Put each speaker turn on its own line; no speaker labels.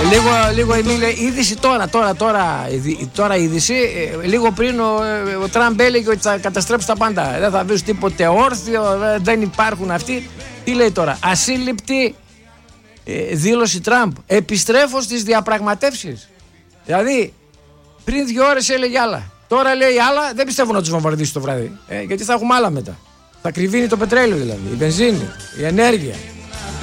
Λίγο είδηση τώρα είδηση. Λίγο πριν ο Τραμπ έλεγε ότι θα καταστρέψει τα πάντα. Δεν θα βρει τίποτε όρθιο, δεν υπάρχουν αυτοί. Τι λέει τώρα? Ασύλληπτη δήλωση Τραμπ. Επιστρέφω στις διαπραγματεύσεις. Δηλαδή, πριν 2 ώρες έλεγε άλλα. Τώρα λέει άλλα, δεν πιστεύω να τους βομβαρδίσει το βράδυ. Γιατί θα έχουμε άλλα μετά. Θα κρυβίνει το πετρέλαιο δηλαδή, η βενζίνη, η ενέργεια.